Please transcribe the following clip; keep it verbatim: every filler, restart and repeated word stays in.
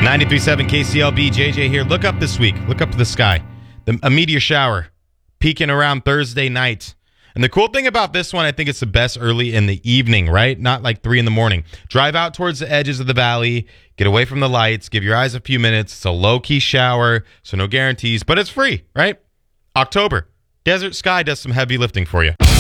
ninety-three point seven K C L B, J J here. Look up this week. Look up to the sky. The, a meteor shower peaking around Thursday night. And the cool thing about this one, I think it's the best early in the evening, right? Not like three in the morning. Drive out towards the edges of the valley. Get away from the lights. Give your eyes a few minutes. It's a low-key shower, so no guarantees. But it's free, right? October. Desert Sky does some heavy lifting for you.